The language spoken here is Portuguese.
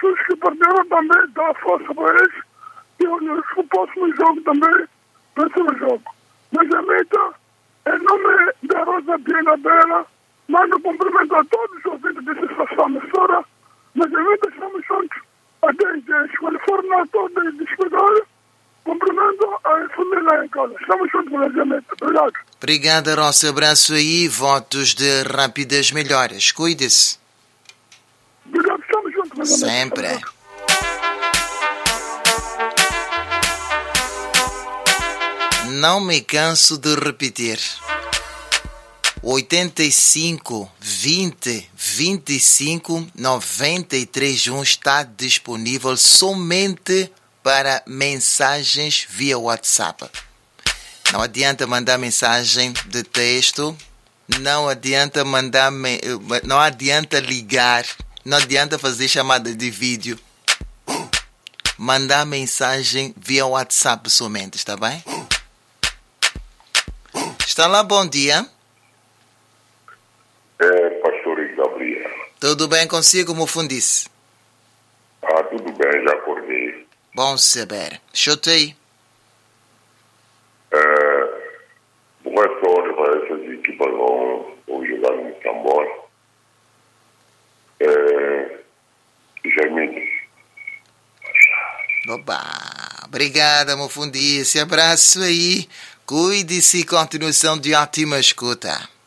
pessoas que perderam também, dá força para eles. E o próximo jogo também, próximo jogo. Mas a meta, em nome da Rosa Piena Bela, mando cumprimento a todos os ouvintes dessa estação emissora. Mas a meta estamos juntos, desde a Califórnia, toda descuidada. Cumprimento a família em casa. Estamos juntos com a meta. Obrigado. Obrigado, Rosa. Abraço aí. Votos de rápidas melhoras. Cuide-se. Obrigado, estamos juntos com a meta. Sempre. Não me canso de repetir. 85 20 25 93 1 está disponível somente para mensagens via WhatsApp. Não adianta mandar mensagem de texto, não adianta não adianta ligar, não adianta fazer chamada de vídeo. Mandar mensagem via WhatsApp somente, está bem? Está lá, bom dia. Pastor Gabriel. Tudo bem consigo, Mufundice? Tudo bem, já acordei. Bom saber. Chutei. Boa sorte para essas equipas vão jogar no tambor. Germino. Oba. Obrigada, Mufundice. Abraço aí. Cuide-se e continuação de ótima escuta.